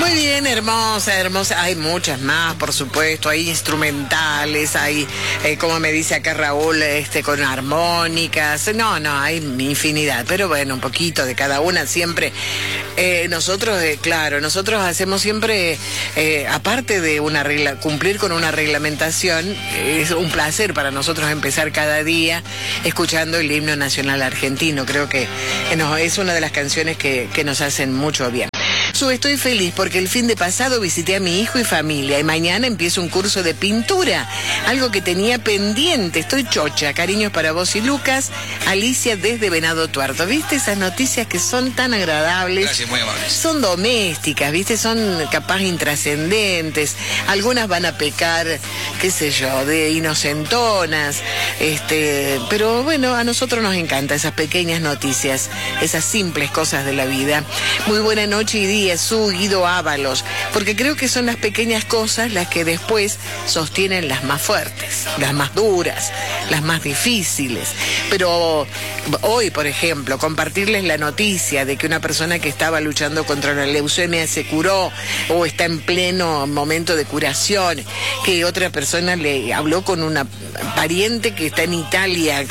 Muy bien, hermosa, hermosa. Hay muchas más, por supuesto. Hay instrumentales, hay, como me dice acá Raúl, con armónicas. No, hay infinidad. Pero bueno, un poquito de cada una siempre. Nosotros, claro, nosotros hacemos siempre, aparte de cumplir con una reglamentación, es un placer para nosotros empezar cada día escuchando el himno nacional argentino. Creo que es una de las canciones que nos hacen mucho bien. Estoy feliz porque el fin de pasado visité a mi hijo y familia y mañana empiezo un curso de pintura, algo que tenía pendiente. Estoy chocha. Cariños para vos y Lucas. Alicia desde Venado Tuerto. ¿Viste esas noticias que son tan agradables? Gracias, muy amables. Son domésticas, ¿viste? Son capaz intrascendentes. Algunas van a pecar, qué sé yo, de inocentonas. Pero bueno, a nosotros nos encantan esas pequeñas noticias, esas simples cosas de la vida. Muy buena noche y día, Guido Ábalos, porque creo que son las pequeñas cosas las que después sostienen las más fuertes, las más duras, las más difíciles. Pero hoy, por ejemplo, compartirles la noticia de que una persona que estaba luchando contra la leucemia se curó o está en pleno momento de curación, que otra persona le habló con una pariente que está en Italia,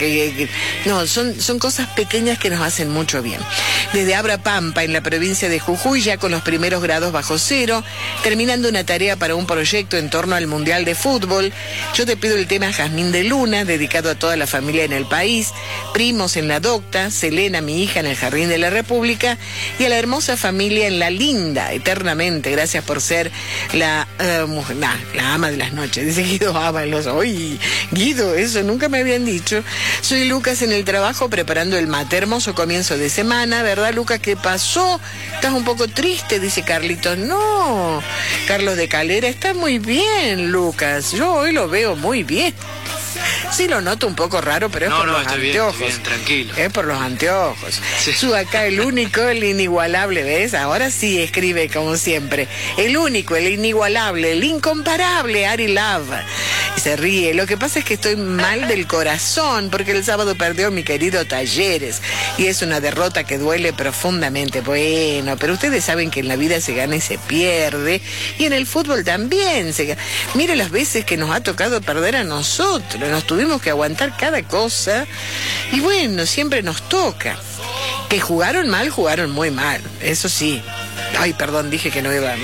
son cosas pequeñas que nos hacen mucho bien. Desde Abra Pampa, en la provincia de Jujuy, ya con los primeros grados bajo cero, terminando una tarea para un proyecto en torno al Mundial de Fútbol. Yo te pido el tema Jazmín de Luna, dedicado a toda la familia en el país, primos en La Docta, Selena, mi hija, en el Jardín de la República, y a la hermosa familia en La Linda, eternamente. Gracias por ser la ama de las noches, dice Guido Ábalos. Oye, Guido, eso nunca me habían dicho. Soy Lucas en el trabajo preparando el mate. Hermoso comienzo de semana, ¿verdad, Lucas? ¿Qué pasó? ¿Estás un poco triste? Dice Carlitos. No, Carlos de Calera, está muy bien, Lucas. Yo hoy lo veo muy bien. Sí, lo noto un poco raro, pero es por los anteojos. Bien, tranquilo. Es por los anteojos. Sí. Acá el único, el inigualable, ¿ves? Ahora sí escribe como siempre. El único, el inigualable, el incomparable, Ari Love. Y se ríe. Lo que pasa es que estoy mal del corazón porque el sábado perdió mi querido Talleres. Y es una derrota que duele profundamente. Bueno, pero ustedes saben que en la vida se gana y se pierde. Y en el fútbol también se gana. Mire las veces que nos ha tocado perder a nosotros. Nos tuvimos que aguantar cada cosa. Y bueno, siempre nos toca. Que jugaron mal, jugaron muy mal. Eso sí. Ay, perdón, dije que no iba.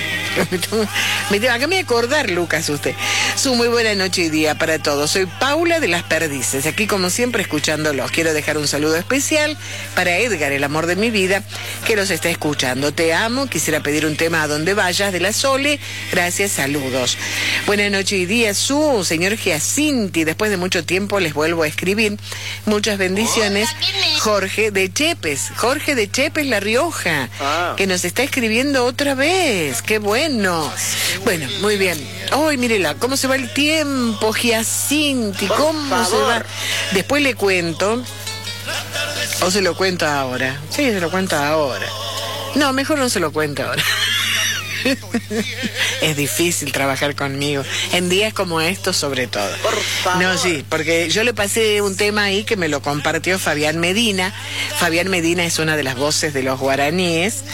Acá me acordar, Lucas, usted. Muy buena noche y día para todos. Soy Paula de Las Perdices, aquí como siempre escuchándolos. Quiero dejar un saludo especial para Edgar, el amor de mi vida, que los está escuchando. Te amo, quisiera pedir un tema A Donde Vayas de la Sole. Gracias, saludos. Buena noche y día, señor Giacinti. Después de mucho tiempo les vuelvo a escribir. Muchas bendiciones. Jorge de Chepes, La Rioja, que nos está escribiendo otra vez. Qué bueno. Bueno, muy bien. Ay, mírela, cómo se va el tiempo, Giacinti, cómo se va. Después le cuento. ¿O se lo cuento ahora? Sí, se lo cuento ahora. No, mejor no se lo cuento ahora. Es difícil trabajar conmigo en días como estos, sobre todo. No, sí, porque yo le pasé un tema ahí que me lo compartió Fabián Medina. Fabián Medina es una de las voces de los guaraníes.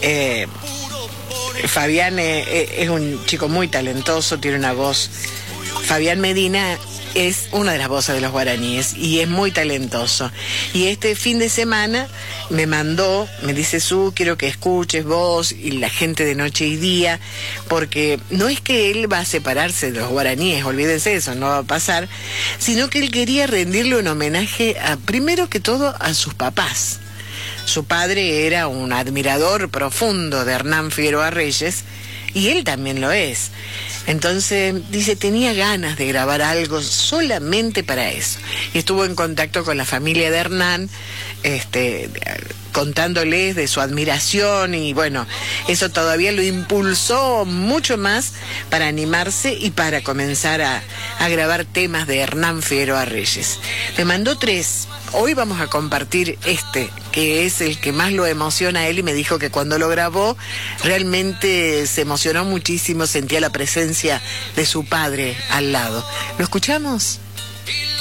Fabián es un chico muy talentoso, tiene una voz. Fabián Medina es una de las voces de los guaraníes y es muy talentoso. Y este fin de semana me dice, quiero que escuches vos y la gente de Noche y Día, porque no es que él va a separarse de los guaraníes, olvídense eso, no va a pasar, sino que él quería rendirle un homenaje primero que todo a sus papás. Su padre era un admirador profundo de Hernán Figueroa Reyes y él también lo es. Entonces, dice, tenía ganas de grabar algo solamente para eso. Y estuvo en contacto con la familia de Hernán, contándoles de su admiración y bueno, eso todavía lo impulsó mucho más para animarse y para comenzar a grabar temas de Hernán Figueroa Reyes. Me mandó 3. Hoy vamos a compartir que es el que más lo emociona a él, y me dijo que cuando lo grabó realmente se emocionó muchísimo, sentía la presencia de su padre al lado. ¿Lo escuchamos?